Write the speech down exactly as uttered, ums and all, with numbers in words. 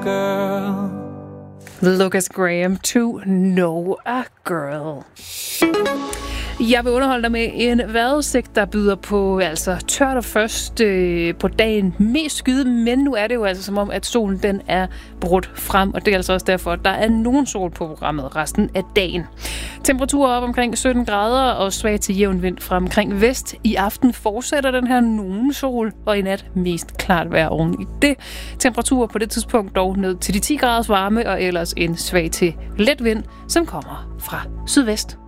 girl. Lucas Graham, To Know a Girl. Jeg vil underholde dig med en vejrudsigt, der byder på altså tørt og først øh, på dagen mest skyde, men nu er det jo altså som om, at solen den er brudt frem, og det er altså også derfor, at der er nogen sol på programmet resten af dagen. Temperaturer op omkring sytten grader og svag til jævn vind fra omkring vest. I aften fortsætter den her nogen sol, og i nat mest klart vejr oven i det. Temperaturer på det tidspunkt dog ned til de ti graders varme, og ellers en svag til let vind, som kommer fra sydvest.